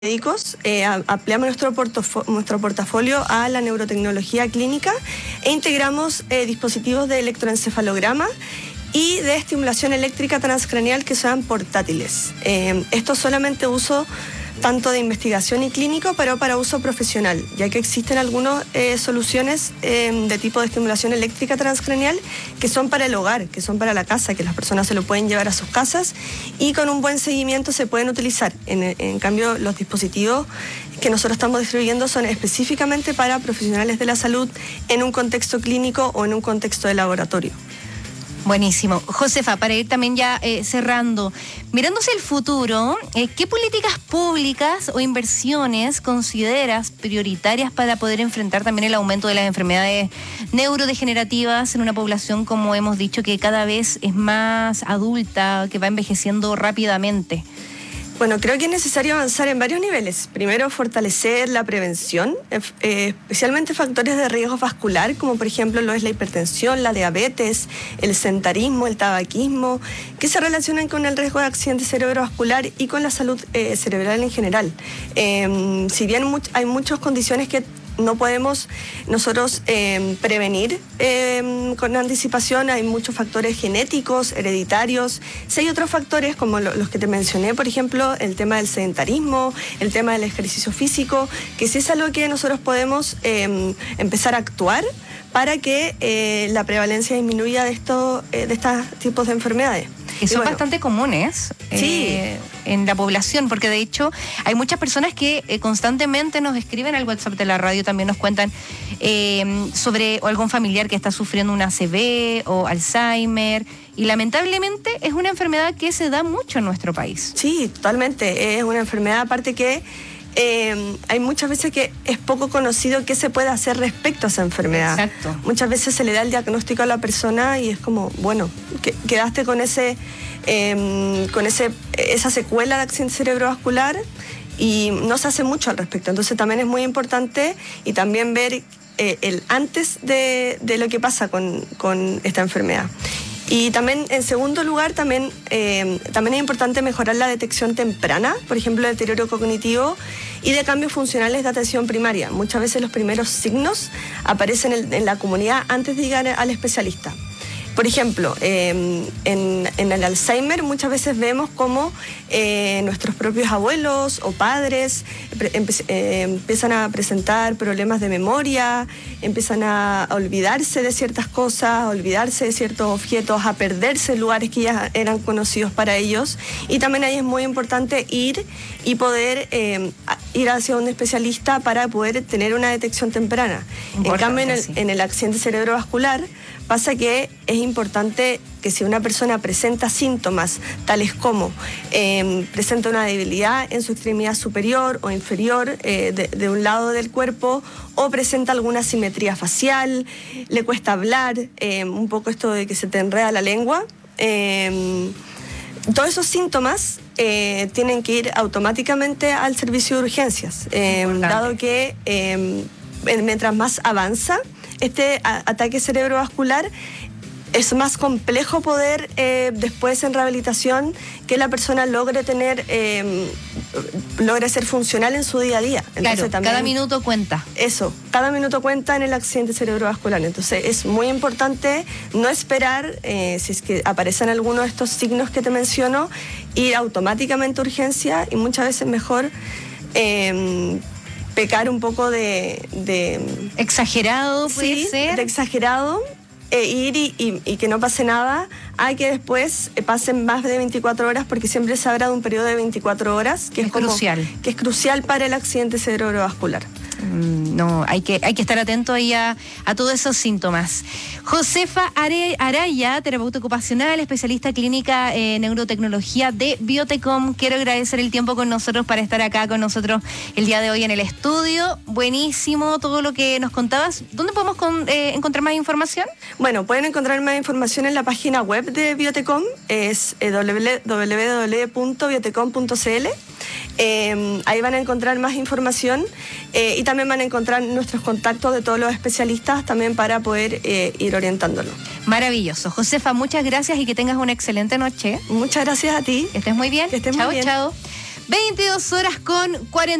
médicos, ampliamos nuestro portafolio a la neurotecnología clínica e integramos dispositivos de electroencefalograma y de estimulación eléctrica transcranial que sean portátiles. Esto solamente uso tanto de investigación y clínico, pero para uso profesional, ya que existen algunas soluciones de tipo de estimulación eléctrica transcranial que son para el hogar, que son para la casa, que las personas se lo pueden llevar a sus casas y con un buen seguimiento se pueden utilizar. En cambio, los dispositivos que nosotros estamos distribuyendo son específicamente para profesionales de la salud en un contexto clínico o en un contexto de laboratorio. Buenísimo. Josefa, para ir también ya cerrando, mirándose el futuro, ¿qué políticas públicas o inversiones consideras prioritarias para poder enfrentar también el aumento de las enfermedades neurodegenerativas en una población, como hemos dicho, que cada vez es más adulta, que va envejeciendo rápidamente? Bueno, creo que es necesario avanzar en varios niveles. Primero, fortalecer la prevención, especialmente factores de riesgo vascular, como por ejemplo lo es la hipertensión, la diabetes, el sedentarismo, el tabaquismo, que se relacionan con el riesgo de accidente cerebrovascular y con la salud cerebral en general. Si bien hay muchas condiciones que no podemos nosotros prevenir con anticipación, hay muchos factores genéticos, hereditarios. Si hay otros factores como los que te mencioné, por ejemplo, el tema del sedentarismo, el tema del ejercicio físico, que sí es algo que nosotros podemos empezar a actuar para que la prevalencia disminuya de estos tipos de enfermedades. Que son bastante comunes en la población, porque de hecho hay muchas personas que constantemente nos escriben al WhatsApp de la radio, también nos cuentan sobre algún familiar que está sufriendo una ACV o Alzheimer, y lamentablemente es una enfermedad que se da mucho en nuestro país. Sí, totalmente, es una enfermedad aparte que hay muchas veces que es poco conocido qué se puede hacer respecto a esa enfermedad. Exacto. Muchas veces se le da el diagnóstico a la persona y es como, bueno, quedaste con esa secuela de accidente cerebrovascular y no se hace mucho al respecto. Entonces también es muy importante y también ver el antes de lo que pasa con esta enfermedad. Y también, en segundo lugar, también es importante mejorar la detección temprana, por ejemplo, de deterioro cognitivo y de cambios funcionales de atención primaria. Muchas veces los primeros signos aparecen en la comunidad antes de llegar al especialista. Por ejemplo, en el Alzheimer muchas veces vemos cómo nuestros propios abuelos o padres empiezan a presentar problemas de memoria, empiezan a olvidarse de ciertas cosas, a olvidarse de ciertos objetos, a perderse en lugares que ya eran conocidos para ellos. Y también ahí es muy importante ir y poder ir hacia un especialista para poder tener una detección temprana. En cambio, en el accidente cerebrovascular pasa que es importante que si una persona presenta síntomas tales como presenta una debilidad en su extremidad superior o inferior de un lado del cuerpo, o presenta alguna asimetría facial, le cuesta hablar, un poco esto de que se te enreda la lengua, todos esos síntomas tienen que ir automáticamente al servicio de urgencias, dado que mientras más avanza este ataque cerebrovascular, es más complejo poder después en rehabilitación que la persona logre ser funcional en su día a día. Entonces, claro, también, cada minuto cuenta. Eso, cada minuto cuenta en el accidente cerebrovascular. Entonces es muy importante no esperar, si es que aparecen algunos de estos signos que te menciono, ir automáticamente a urgencia, y muchas veces mejor pecar un poco de exagerado, puede ser. De exagerado, ir y que no pase nada, a que después pasen más de 24 horas, porque siempre se habla de un periodo de 24 horas, que es crucial. Que es crucial para el accidente cerebrovascular. No, hay que estar atento ahí a todos esos síntomas. Josefa Araya, terapeuta ocupacional, especialista clínica en neurotecnología de Biotecom. Quiero agradecer el tiempo con nosotros para estar acá con nosotros el día de hoy en el estudio. Buenísimo todo lo que nos contabas. ¿Dónde podemos encontrar más información? Bueno, pueden encontrar más información en la página web de Biotecom, es www.biotecom.cl. Ahí van a encontrar más información y también van a encontrar nuestros contactos de todos los especialistas también para poder ir orientándolo. Maravilloso. Josefa, muchas gracias y que tengas una excelente noche. Muchas gracias a ti. Que estés muy bien. Que estés muy bien. Chao. 22 horas con 40.